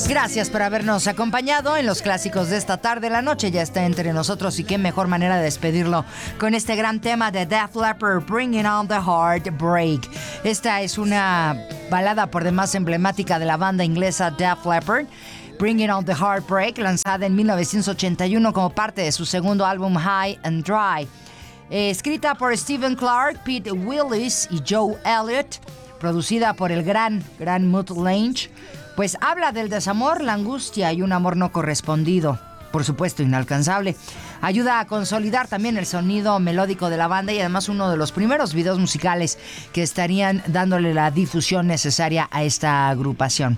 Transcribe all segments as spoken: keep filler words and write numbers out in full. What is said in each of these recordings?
Gracias por habernos acompañado en los clásicos de esta tarde. La noche ya está entre nosotros y qué mejor manera de despedirlo con este gran tema de Def Leppard, Bringing on the Heartbreak. Esta es una balada por demás emblemática de la banda inglesa Def Leppard, Bringing on the Heartbreak, lanzada en mil novecientos ochenta y uno como parte de su segundo álbum High and Dry. Eh, escrita por Stephen Clark, Pete Willis y Joe Elliott, producida por el gran, gran Mutt Lange, pues habla del desamor, la angustia y un amor no correspondido, por supuesto inalcanzable. Ayuda a consolidar también el sonido melódico de la banda y además uno de los primeros videos musicales que estarían dándole la difusión necesaria a esta agrupación.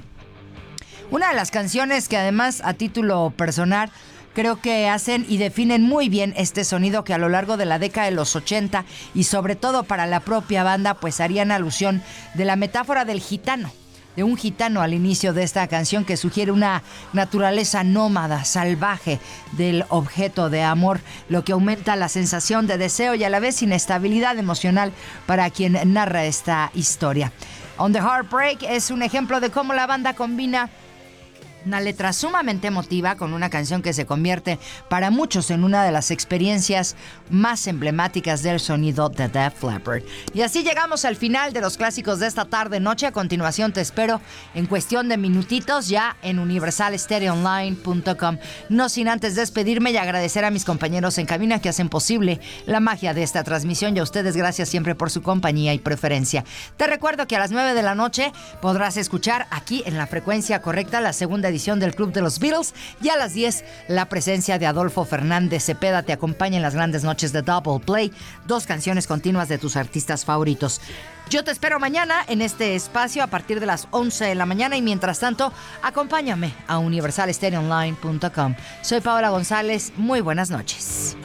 Una de las canciones que además a título personal creo que hacen y definen muy bien este sonido que a lo largo de la década de los ochenta y sobre todo para la propia banda pues harían alusión de la metáfora del gitano, de un gitano al inicio de esta canción que sugiere una naturaleza nómada, salvaje del objeto de amor, lo que aumenta la sensación de deseo y a la vez inestabilidad emocional para quien narra esta historia. On the Heartbreak es un ejemplo de cómo la banda combina una letra sumamente emotiva con una canción que se convierte para muchos en una de las experiencias más emblemáticas del sonido de Def Leppard. Y así llegamos al final de los clásicos de esta tarde noche. A continuación te espero en cuestión de minutitos ya en universal stereo online punto com. No sin antes despedirme y agradecer a mis compañeros en cabina que hacen posible la magia de esta transmisión y a ustedes gracias siempre por su compañía y preferencia. Te recuerdo que a las nueve de la noche podrás escuchar aquí en la frecuencia correcta la segunda edición del Club de los Beatles y a las diez la presencia de Adolfo Fernández Cepeda te acompaña en las grandes noches de Double Play, dos canciones continuas de tus artistas favoritos. Yo te espero mañana en este espacio a partir de las once de la mañana y mientras tanto acompáñame a universal stereo online punto com. Soy Paola González, muy buenas noches.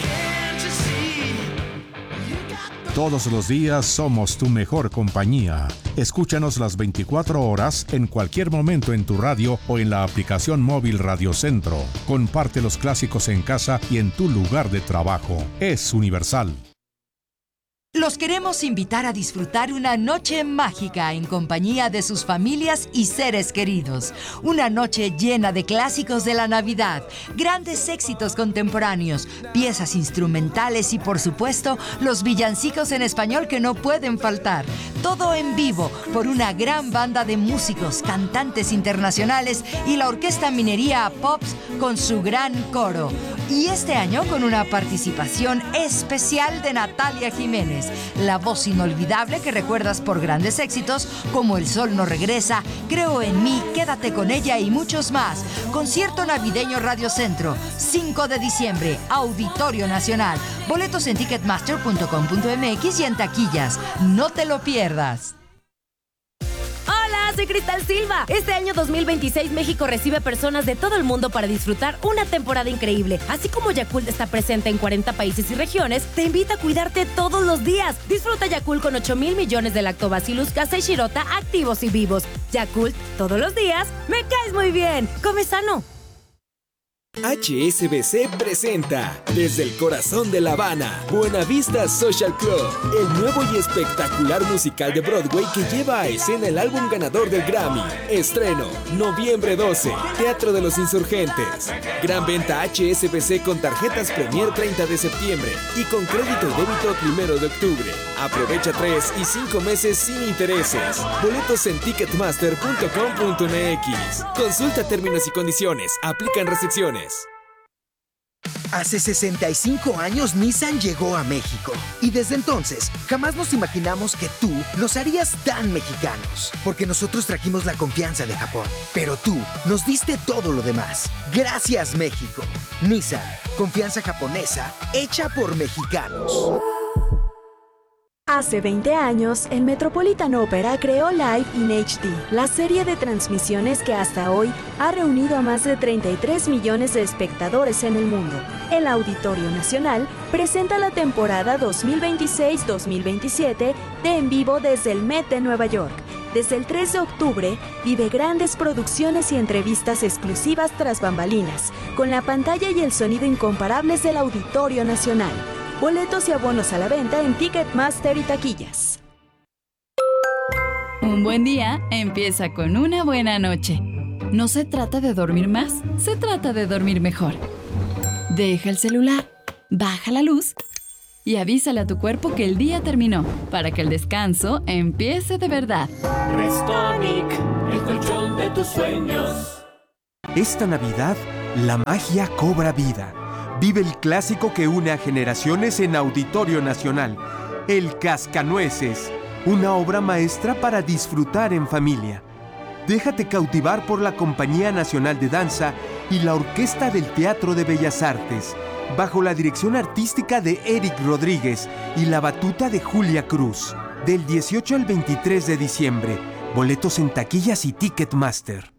Todos los días somos tu mejor compañía. Escúchanos las veinticuatro horas en cualquier momento en tu radio o en la aplicación móvil Radio Centro. Comparte los clásicos en casa y en tu lugar de trabajo. Es Universal. Los queremos invitar a disfrutar una noche mágica en compañía de sus familias y seres queridos. Una noche llena de clásicos de la Navidad, grandes éxitos contemporáneos, piezas instrumentales y, por supuesto, los villancicos en español que no pueden faltar. Todo en vivo por una gran banda de músicos, cantantes internacionales y la Orquesta Minería Pops con su gran coro. Y este año con una participación especial de Natalia Jiménez, la voz inolvidable que recuerdas por grandes éxitos como El Sol no regresa, Creo en mí, Quédate con ella y muchos más. Concierto navideño Radio Centro, cinco de diciembre, Auditorio Nacional. Boletos en ticketmaster punto com punto m x y en taquillas. No te lo pierdas. Soy Cristal Silva. Este año dos mil veintiséis México recibe personas de todo el mundo para disfrutar una temporada increíble. Así como Yakult está presente en cuarenta países y regiones, te invita a cuidarte todos los días. Disfruta Yakult con ocho mil millones de Lactobacillus casei shirota activos y vivos. Yakult, todos los días, me caes muy bien. Come sano. H S B C presenta desde el corazón de La Habana, Buena Vista Social Club, el nuevo y espectacular musical de Broadway que lleva a escena el álbum ganador del Grammy. Estreno, noviembre doce, Teatro de los Insurgentes. Gran venta H S B C con tarjetas Premier treinta de septiembre y con crédito y débito primero de octubre. Aprovecha tres y cinco meses sin intereses. Boletos en ticketmaster punto com punto m x. Consulta términos y condiciones. Aplican restricciones. Hace sesenta y cinco años Nissan llegó a México y desde entonces jamás nos imaginamos que tú los harías tan mexicanos, porque nosotros trajimos la confianza de Japón, pero tú nos diste todo lo demás. Gracias, México. Nissan, confianza japonesa hecha por mexicanos. Hace veinte años, el Metropolitan Opera creó Live in H D, la serie de transmisiones que hasta hoy ha reunido a más de treinta y tres millones de espectadores en el mundo. El Auditorio Nacional presenta la temporada dos mil veintiséis dos mil veintisiete de En Vivo desde el Met de Nueva York. Desde el tres de octubre, vive grandes producciones y entrevistas exclusivas tras bambalinas, con la pantalla y el sonido incomparables del Auditorio Nacional. Boletos y abonos a la venta en Ticketmaster y taquillas. Un buen día empieza con una buena noche. No se trata de dormir más, se trata de dormir mejor. Deja el celular, baja la luz y avísale a tu cuerpo que el día terminó, para que el descanso empiece de verdad. Restonic, el colchón de tus sueños. Esta Navidad, la magia cobra vida. Vive el clásico que une a generaciones en Auditorio Nacional, El Cascanueces, una obra maestra para disfrutar en familia. Déjate cautivar por la Compañía Nacional de Danza y la Orquesta del Teatro de Bellas Artes, bajo la dirección artística de Eric Rodríguez y la batuta de Julia Cruz. Del dieciocho al veintitrés de diciembre. Boletos en taquillas y Ticketmaster.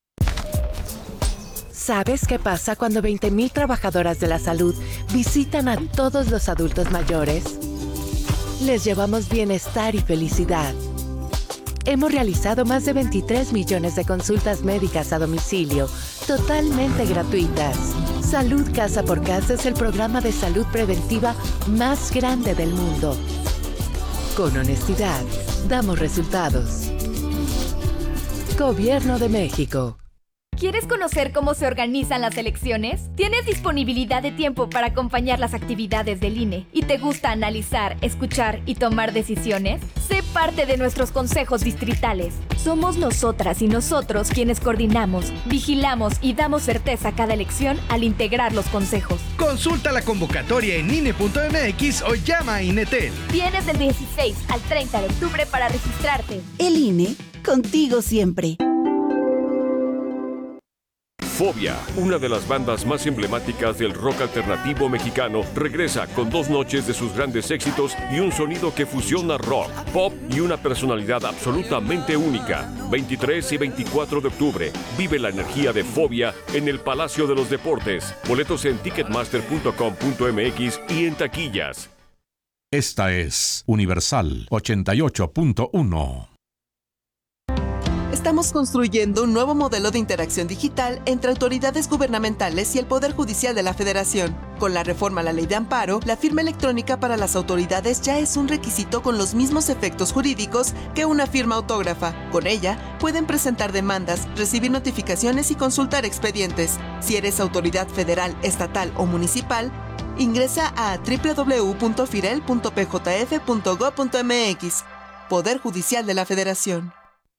¿Sabes qué pasa cuando veinte mil trabajadoras de la salud visitan a todos los adultos mayores? Les llevamos bienestar y felicidad. Hemos realizado más de veintitrés millones de consultas médicas a domicilio, totalmente gratuitas. Salud Casa por Casa es el programa de salud preventiva más grande del mundo. Con honestidad, damos resultados. Gobierno de México. ¿Quieres conocer cómo se organizan las elecciones? ¿Tienes disponibilidad de tiempo para acompañar las actividades del I N E? ¿Y te gusta analizar, escuchar y tomar decisiones? Sé parte de nuestros consejos distritales. Somos nosotras y nosotros quienes coordinamos, vigilamos y damos certeza a cada elección al integrar los consejos. Consulta la convocatoria en I N E punto M X o llama a INETEL. Tienes del dieciséis al treinta de octubre para registrarte. El I N E, contigo siempre. Fobia, una de las bandas más emblemáticas del rock alternativo mexicano, regresa con dos noches de sus grandes éxitos y un sonido que fusiona rock, pop y una personalidad absolutamente única. veintitrés y veinticuatro de octubre, vive la energía de Fobia en el Palacio de los Deportes. Boletos en ticketmaster punto com punto m x y en taquillas. Esta es Universal ochenta y ocho punto uno. Estamos construyendo un nuevo modelo de interacción digital entre autoridades gubernamentales y el Poder Judicial de la Federación. Con la reforma a la Ley de Amparo, la firma electrónica para las autoridades ya es un requisito con los mismos efectos jurídicos que una firma autógrafa. Con ella, pueden presentar demandas, recibir notificaciones y consultar expedientes. Si eres autoridad federal, estatal o municipal, ingresa a doble u doble u doble u punto firel punto p j f punto gob punto m x. Poder Judicial de la Federación.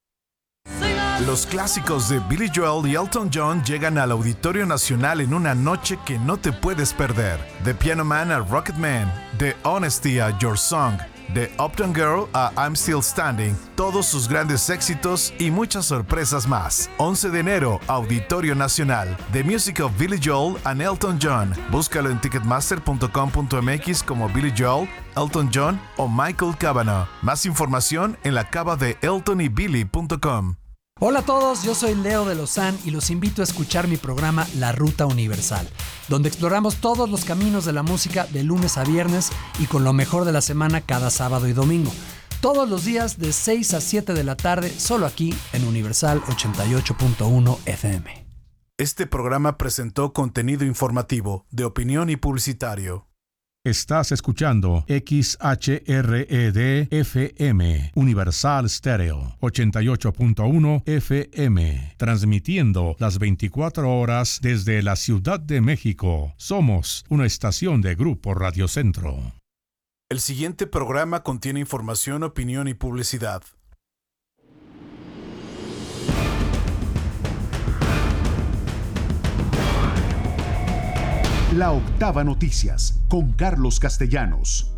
Los clásicos de Billy Joel y Elton John llegan al Auditorio Nacional en una noche que no te puedes perder. De Piano Man a Rocket Man, de Honesty a Your Song, de Uptown Girl a I'm Still Standing, todos sus grandes éxitos y muchas sorpresas más. once de enero, Auditorio Nacional. The Music of Billy Joel and Elton John. Búscalo en ticketmaster punto com punto m x como Billy Joel, Elton John o Michael Cavanaugh. Más información en la cava de elton y billy punto com. Hola a todos, yo soy Leo de Lozán y los invito a escuchar mi programa La Ruta Universal, donde exploramos todos los caminos de la música de lunes a viernes y con lo mejor de la semana cada sábado y domingo. Todos los días de seis a siete de la tarde, solo aquí en Universal ochenta y ocho punto uno F M. Este programa presentó contenido informativo, de opinión y publicitario. Estás escuchando X H R E D F M, Universal Stereo, ochenta y ocho punto uno F M, transmitiendo las veinticuatro horas desde la Ciudad de México. Somos una estación de Grupo Radio Centro. El siguiente programa contiene información, opinión y publicidad. La Octava Noticias, con Carlos Castellanos.